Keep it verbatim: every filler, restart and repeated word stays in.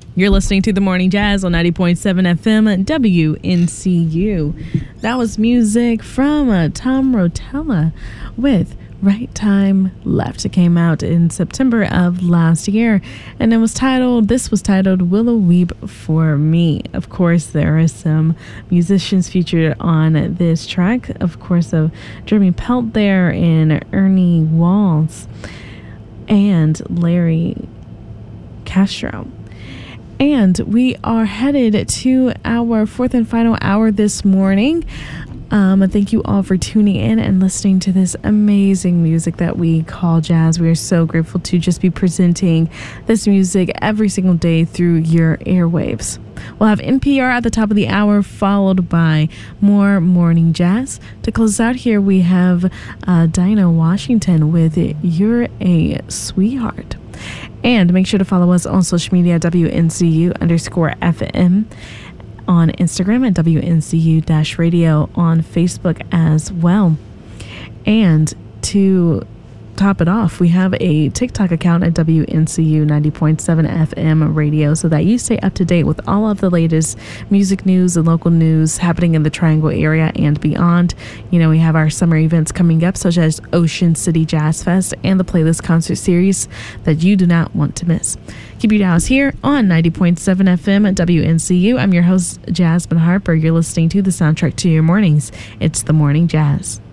You're listening to The Morning Jazz on ninety point seven F M W N C U. That was music from uh, Tom Rotella with Right Time Left. It came out in September of last year, and it was titled, this was titled Willow Weep for Me. Of course, there are some musicians featured on this track. Of course, of Jeremy Pelt there and Ernie Walls and Larry Castro. And we are headed to our fourth and final hour this morning. Um, thank you all for tuning in and listening to this amazing music that we call jazz. We are so grateful to just be presenting this music every single day through your airwaves. We'll have N P R at the top of the hour, followed by more morning jazz. To close out here, we have uh, Dinah Washington with You're a Sweetheart. And make sure to follow us on social media, W N C U underscore F M on Instagram and W N C U dash radio on Facebook as well. And to top it off, we have a TikTok account at W N C U ninety point seven F M radio so that you stay up to date with all of the latest music news and local news happening in the Triangle area and beyond. You know, we have our summer events coming up, such as Ocean City Jazz Fest and the Playlist Concert Series that you do not want to miss. Keep your dials here on ninety point seven F M at W N C U. I'm your host, Jasmine Harper. You're listening to the soundtrack to your mornings. It's The Morning Jazz.